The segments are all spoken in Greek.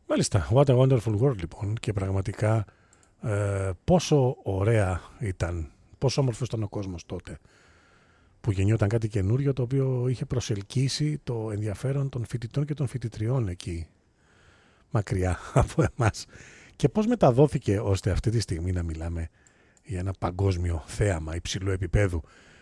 Μάλιστα, What a Wonderful World λοιπόν, και πραγματικά πόσο ωραία ήταν, πόσο όμορφος ήταν ο κόσμος τότε που γεννιόταν κάτι καινούριο το οποίο είχε προσελκύσει το ενδιαφέρον των φοιτητών και των φοιτητριών εκεί μακριά από εμάς, και πώς μεταδόθηκε ώστε αυτή τη στιγμή να μιλάμε για ένα παγκόσμιο θέαμα υψηλού επίπεδου.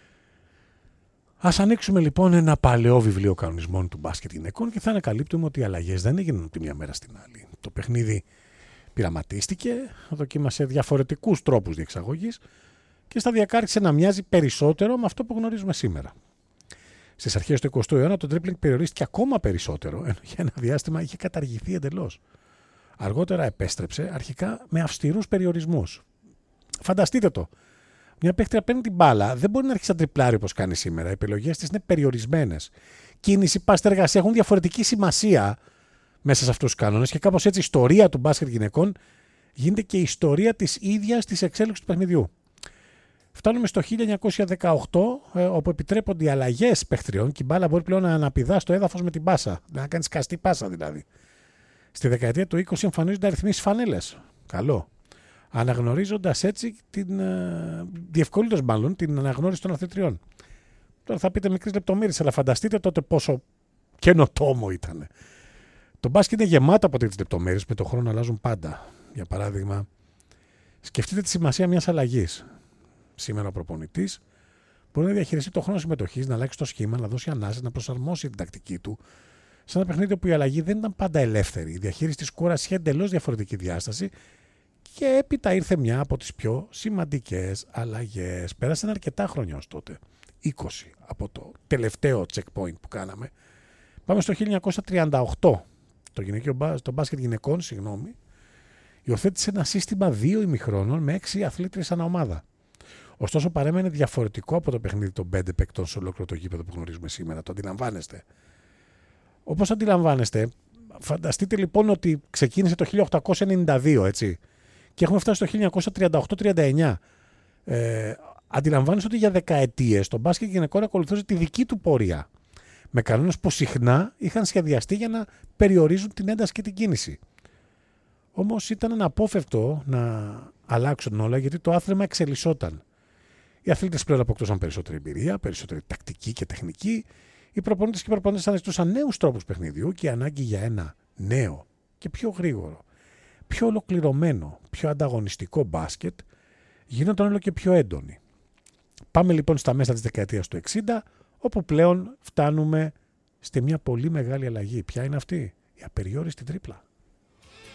Ας ανοίξουμε λοιπόν ένα παλαιό βιβλίο κανονισμών του μπάσκετ γυναικών και θα ανακαλύπτουμε ότι οι αλλαγές δεν έγιναν από τη μια μέρα στην άλλη. Το παιχνίδι πειραματίστηκε, δοκίμασε διαφορετικούς τρόπους διεξαγωγής και σταδιακά άρχισε να μοιάζει περισσότερο με αυτό που γνωρίζουμε σήμερα. Στις αρχές του 20ου αιώνα το τρίπλινγκ περιορίστηκε ακόμα περισσότερο, ενώ για ένα διάστημα είχε καταργηθεί εντελώς. Αργότερα επέστρεψε, αρχικά με αυστηρούς περιορισμούς. Φανταστείτε το. Μια παίκτρια παίρνει την μπάλα, δεν μπορεί να αρχίσει να τριπλάρει όπως κάνει σήμερα. Οι επιλογές της είναι περιορισμένες. Κίνηση, πάστα, εργασία έχουν διαφορετική σημασία μέσα σε αυτούς τους κανόνες και κάπως έτσι η ιστορία του μπάσκετ γυναικών γίνεται και η ιστορία της ίδιας της εξέλιξης του παιχνιδιού. Φτάνουμε στο 1918, όπου επιτρέπονται οι αλλαγές παιχτριών και η μπάλα μπορεί πλέον να αναπηδά στο έδαφος με την πάσα. Να κάνει σκαστή πάσα δηλαδή. Στη δεκαετία του 20 εμφανίζονται αριθμοί στις φανέλες. Καλό. Αναγνωρίζοντας έτσι διευκολύνοντας μάλλον την αναγνώριση των αθλητριών. Τώρα θα πείτε μικρές λεπτομέρειες, αλλά φανταστείτε τότε πόσο καινοτόμο ήταν. Το μπάσκετ είναι γεμάτο από τέτοιες λεπτομέρειες που με τον χρόνο αλλάζουν πάντα. Για παράδειγμα, σκεφτείτε τη σημασία μιας αλλαγής. Σήμερα ο προπονητής μπορεί να διαχειριστεί το χρόνο συμμετοχής, να αλλάξει το σχήμα, να δώσει ανάσες, να προσαρμόσει την τακτική του. Σε ένα παιχνίδι όπου η αλλαγή δεν ήταν πάντα ελεύθερη. Η διαχείριση της κόρας είχε εντελώς διαφορετική διάσταση και έπειτα ήρθε μια από τις πιο σημαντικές αλλαγές. Πέρασαν αρκετά χρόνια ως τότε. 20 από το τελευταίο checkpoint που κάναμε. Πάμε στο 1938. Το μπάσκετ γυναικών, υιοθέτησε ένα σύστημα 2 ημιχρόνων με 6 αθλήτριες ανά ομάδα. Ωστόσο παρέμενε διαφορετικό από το παιχνίδι των 5 παικτών σε ολόκληρο το γήπεδο που γνωρίζουμε σήμερα. Το αντιλαμβάνεστε. Όπως αντιλαμβάνεστε, φανταστείτε λοιπόν ότι ξεκίνησε το 1892, έτσι, και έχουμε φτάσει στο 1938-39. Αντιλαμβάνεστε ότι για δεκαετίες το μπάσκετ γυναικών ακολουθούσε τη δική του πορεία. Με κανόνες που συχνά είχαν σχεδιαστεί για να περιορίζουν την ένταση και την κίνηση. Όμως ήταν αναπόφευκτο να αλλάξουν όλα γιατί το άθλημα εξελισσόταν. Οι αθλήτες πλέον αποκτούσαν περισσότερη εμπειρία, περισσότερη τακτική και τεχνική. Οι προπονητές και οι προπονητές αναζητούσαν νέους τρόπους παιχνιδιού και η ανάγκη για ένα νέο και πιο γρήγορο, πιο ολοκληρωμένο, πιο ανταγωνιστικό μπάσκετ γίνονταν όλο και πιο έντονη. Πάμε λοιπόν στα μέσα της δεκαετίας του 60, όπου πλέον φτάνουμε στη μια πολύ μεγάλη αλλαγή. Ποια είναι αυτή? Η απεριόριστη τρίπλα.